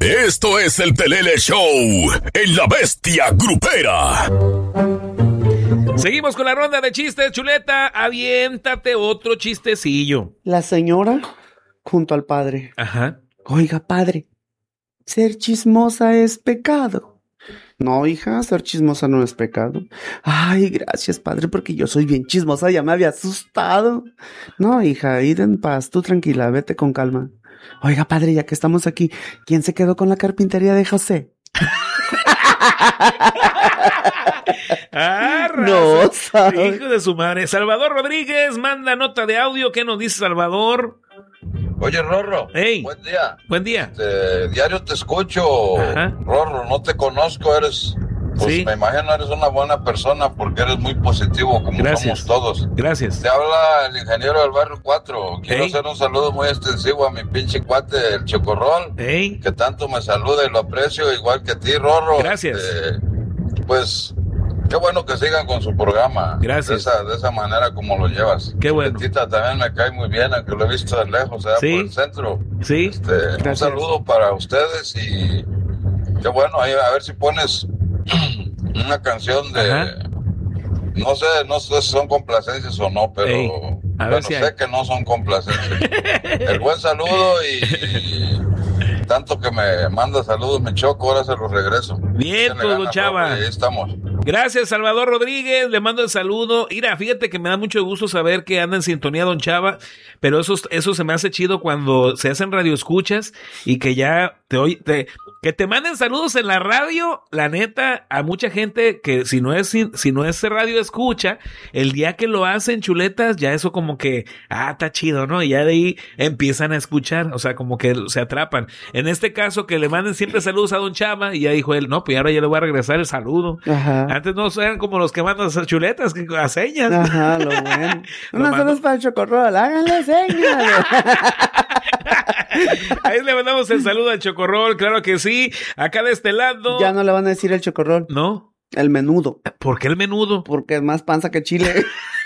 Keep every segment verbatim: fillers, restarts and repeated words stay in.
Esto es el Pelele Show en La Bestia Grupera. Seguimos con la ronda de chistes, Chuleta. Aviéntate otro chistecillo. La señora junto al padre. Ajá. Oiga, padre, ¿ser chismosa es pecado? No, hija, ser chismosa no es pecado. Ay, gracias, padre, porque yo soy bien chismosa, ya me había asustado. No, hija, id en paz, tú tranquila, vete con calma. Oiga, padre, ya que estamos aquí, ¿quién se quedó con la carpintería de José? Ah, no, sabe. Hijo de su madre. Salvador Rodríguez manda nota de audio. ¿Qué nos dice Salvador? Oye, Rorro, hey, buen día. Buen día. Este, diario te escucho. Ajá. Rorro, no te conozco, eres... Pues sí. Me imagino eres una buena persona porque eres muy positivo como Gracias. somos todos. Gracias. Te habla el ingeniero del barrio cuatro. Quiero hey. hacer un saludo muy extensivo a mi pinche cuate, el Chocorrol, hey. que tanto me saluda y lo aprecio igual que a ti, Rorro. Gracias. Este, pues... Qué bueno que sigan con su programa. Gracias. De esa, de esa manera como lo llevas. Qué bueno. Tita también me cae muy bien, aunque lo he visto de lejos, allá ¿sí? por el centro. Sí. Este, un saludo para ustedes y qué bueno, ahí a ver si pones una canción de... Ajá. No sé, no sé si son complacencias o no, pero Ey, a ver bueno, si sé hay. que no son complacencias. El buen saludo y... Tanto que me manda saludos, me choco, ahora se los regreso. Bien, pues, don Chava. Ahí estamos. Gracias, Salvador Rodríguez, le mando el saludo. Mira, fíjate que me da mucho gusto saber que anda en sintonía don Chava, pero eso, eso se me hace chido cuando se hacen radioescuchas y que ya te oye, te, que te manden saludos en la radio, la neta, a mucha gente que si no es si no es radio escucha, el día que lo hacen, Chuletas, ya eso como que, ah, está chido, ¿no? Y ya de ahí empiezan a escuchar, o sea, como que se atrapan. En este caso, que le manden siempre saludos a don Chava, y ya dijo él, no, pues ahora ya le voy a regresar el saludo. Ajá. Antes no eran como los que mandan a Chuletas, que a señas. Ajá, lo bueno. Unas mando... saludos para el Chocorrol, háganle señas. Ahí le mandamos el saludo al Chocorrol, claro que sí. Acá de este lado. Ya no le van a decir el Chocorrol. ¿No? El menudo. ¿Por qué el menudo? Porque es más panza que chile.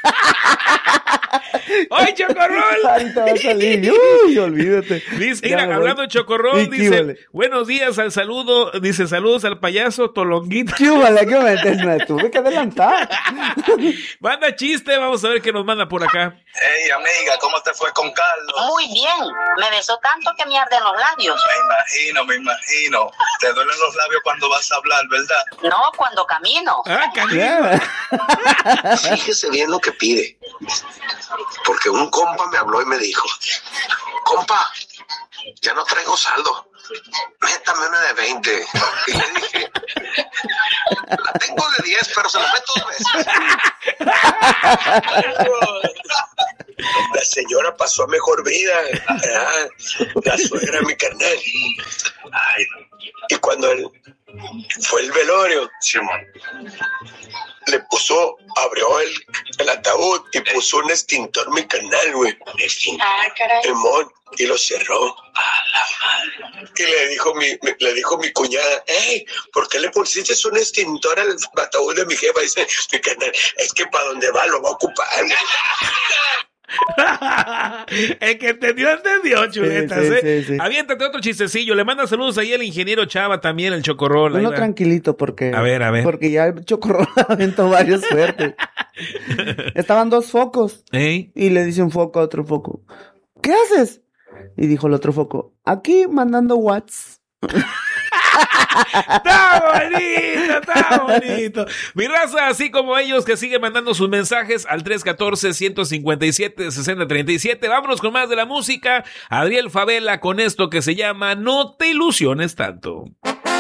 ¡Ay, Chocorrol! Ahorita va a salir. Uy, olvídate. Dice, mira, hablando de Chocorrol, dice, vale. Buenos días al saludo, dice, saludos al payaso Tolonguito. ¿Qué vale? ¿Qué me, me tuve que adelantar? Manda chiste, vamos a ver qué nos manda por acá. Hey, amiga, ¿cómo te fue con Carlos? Muy bien, me besó tanto que me arden los labios. Me imagino, me imagino. Te duelen los labios cuando vas a hablar, ¿verdad? No, cuando camino. Ah, camino. Fíjese bien lo que pide. Porque un compa me habló y me dijo, compa, ya no traigo saldo, métame una de veinte. Y le dije, la tengo de diez, pero se la meto dos veces. La señora pasó a mejor vida. Ah, la suegra, mi carnal. Ay, y cuando él fue el velorio, Simón, le puso, abrió el, el ataúd y puso un extintor, mi canal, güey. Ah, caray. Simón, y lo cerró. A la madre. Y le dijo mi, mi, le dijo mi cuñada, hey, ¿por qué le pusiste un extintor al ataúd de mi jefa? Dice, mi canal, es que para donde va lo va a ocupar. El que entendió, entendió, Chuletas, sí, sí, ¿eh? sí, sí. Aviéntate otro chistecillo. Le manda saludos ahí al ingeniero Chava también, el Chocorrol. Uno tranquilito, porque... A ver, a ver. Porque ya el Chocorrol aventó varias suertes. Estaban dos focos. ¿Eh? Y le dice un foco a otro foco, ¿qué haces? Y dijo el otro foco, aquí mandando watts. Está bonito, está bonito. Mi raza, así como ellos que siguen mandando sus mensajes al tres uno cuatro, uno cinco siete, seis cero tres siete. Vámonos con más de la música. Adriel Favela con esto que se llama No te ilusiones tanto.